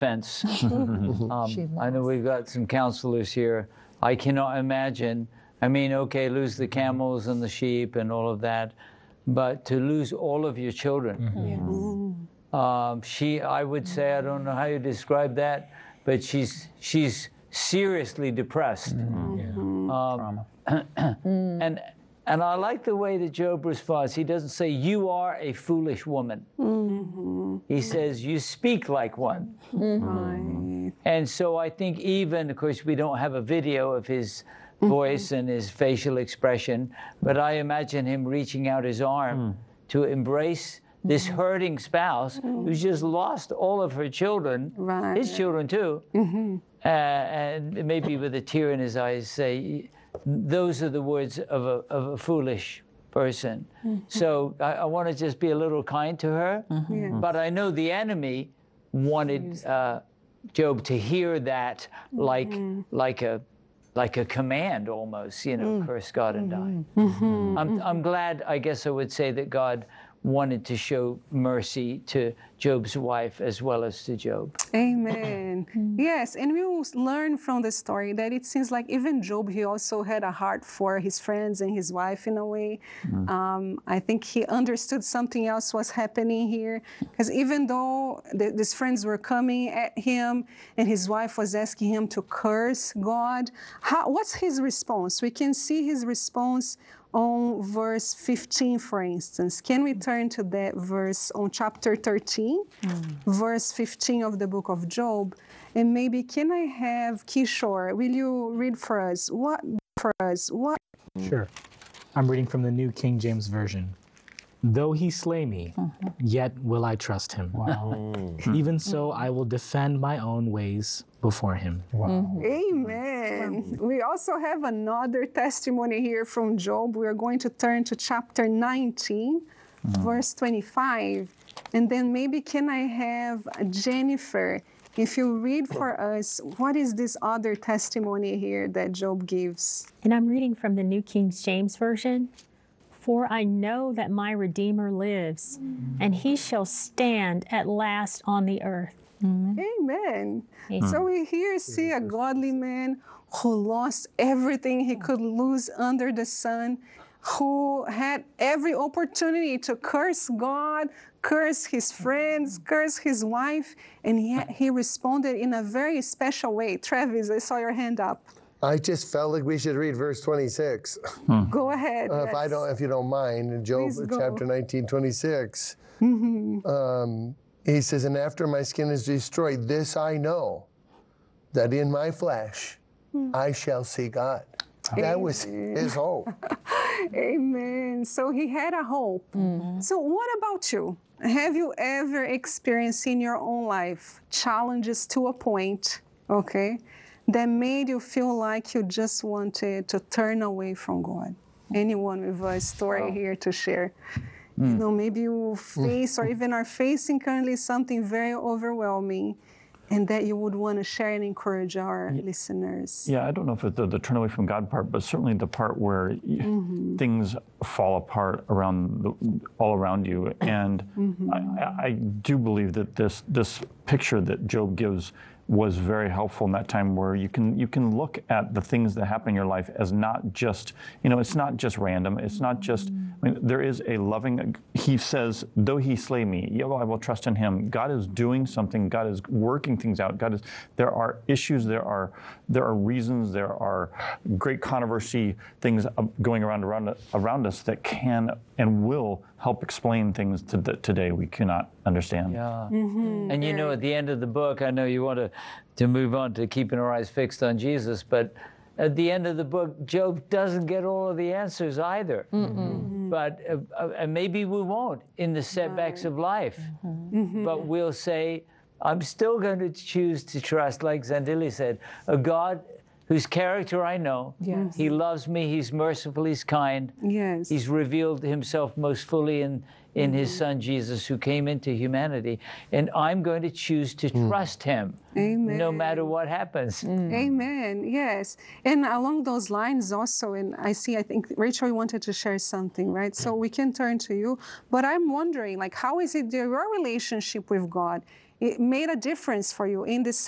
fence. I know we've got some counselors here. I cannot imagine. I mean, okay, lose the camels and the sheep and all of that, but to lose all of your children. I would say, I don't know how you describe that, but she's seriously depressed. And I like the way that Job responds. He doesn't say, you are a foolish woman. He says, you speak like one. And so I think even, of course, we don't have a video of his voice and his facial expression, but I imagine him reaching out his arm to embrace this hurting spouse who's just lost all of her children, his children too, and maybe with a tear in his eyes say, those are the words of a foolish person. So I want to just be a little kind to her, but I know the enemy wanted Job to hear that like a command almost, you know, curse God and die. I'm glad, I guess I would say, that God wanted to show mercy to Job's wife as well as to Job. Amen. Yes, and we will learn from the story that it seems like even Job, he also had a heart for his friends and his wife in a way. I think he understood something else was happening here, because even though these friends were coming at him and his wife was asking him to curse God, what's his response? We can see his response on verse 15, for instance. Can we turn to that verse on chapter 13, verse 15 of the book of Job? And maybe can I have Kishore, will you read for us? Sure. I'm reading from the New King James Version. Though he slay me, yet will I trust him. Even so, I will defend my own ways before him. Amen. We also have another testimony here from Job. We are going to turn to chapter 19, verse 25. And then maybe can I have Jennifer, if you read for us, what is this other testimony here that Job gives? And I'm reading from the New King James Version. For I know that my Redeemer lives, and he shall stand at last on the earth. Amen. So we here see a godly man who lost everything he could lose under the sun, who had every opportunity to curse God, curse his friends, curse his wife, and yet he responded in a very special way. Travis, I saw your hand up. I just felt like we should read verse 26. Go ahead. If you don't mind, in Job chapter 19, 26. He says, and after my skin is destroyed, this I know, that in my flesh I shall see God. That was his hope. Amen. So he had a hope. So what about you? Have you ever experienced in your own life challenges to a point, that made you feel like you just wanted to turn away from God? Anyone with a story here to share? You know, maybe you face or even are facing currently something very overwhelming, and that you would want to share and encourage our listeners. Yeah, I don't know if it's the turn away from God part, but certainly the part where things fall apart all around you. And I do believe that this picture that Job gives was very helpful in that time, where you can look at the things that happen in your life as not just, it's not just random. It's not just, there is a loving, he says, though he slay me, I will trust in him. God is doing something. God is working things out. There are issues, there are reasons, there are great controversy, things going around us that can and will help explain things today we cannot understand. Yeah. And at the end of the book, I know you want to move on to keeping our eyes fixed on Jesus, but at the end of the book, Job doesn't get all of the answers either. But maybe we won't in the setbacks of life. But we'll say, I'm still going to choose to trust, like Zandili said, a God whose character I know. Yes. He loves me, he's merciful, he's kind. Yes. He's revealed himself most fully in his son Jesus, who came into humanity. And I'm going to choose to trust him. Amen. No matter what happens. Amen. Yes. And along those lines also, and I think Rachel wanted to share something, right? So we can turn to you. But I'm wondering, how is it your relationship with God? it made a difference for you in this